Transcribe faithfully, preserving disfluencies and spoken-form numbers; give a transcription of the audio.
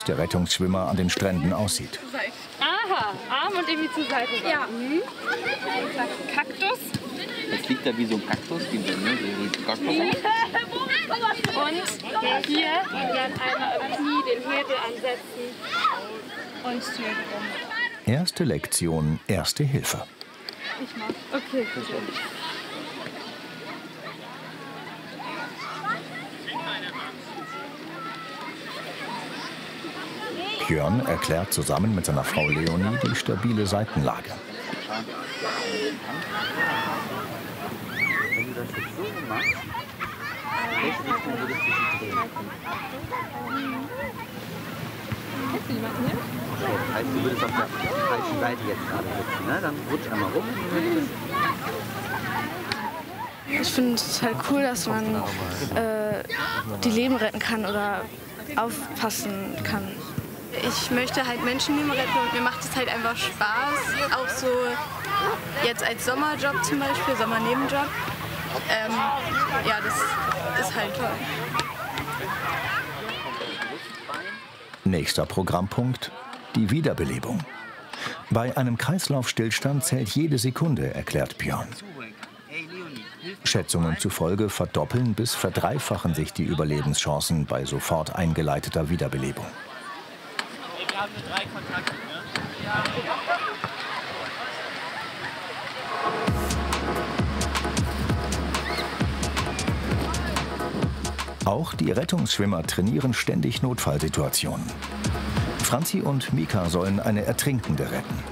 der Rettungsschwimmer an den Stränden aussieht. Aha, Arm und irgendwie zur Seite. Ja. Mhm. Kaktus. Das liegt da wie so ein Kaktus, wie so, ne? Wie so ein Kaktus. Und hier dann einmal im Knie den Hebel ansetzen und Schild rum. Erste Lektion, Erste Hilfe. Ich mach. Okay. Björn erklärt zusammen mit seiner Frau Leonie die stabile Seitenlage. Wenn du das jetzt so machst, in welche Richtung würdest du sie drehen? Kennst du jemanden hier? Okay, das heißt, du würdest auf der falschen Seite jetzt gerade sitzen, ne? Dann rutsch einmal rum. Ich finde es halt cool, dass man äh, die Leben retten kann oder aufpassen kann. Ich möchte halt Menschenleben retten und mir macht es halt einfach Spaß, auch so jetzt als Sommerjob zum Beispiel, Sommernebenjob. Ähm, ja, das ist halt toll. Nächster Programmpunkt, die Wiederbelebung. Bei einem Kreislaufstillstand zählt jede Sekunde, erklärt Björn. Schätzungen zufolge verdoppeln bis verdreifachen sich die Überlebenschancen bei sofort eingeleiteter Wiederbelebung. Wir haben nur drei Kontakte, ne? Ja. Auch die Rettungsschwimmer trainieren ständig Notfallsituationen. Franzi und Mika sollen eine Ertrinkende retten.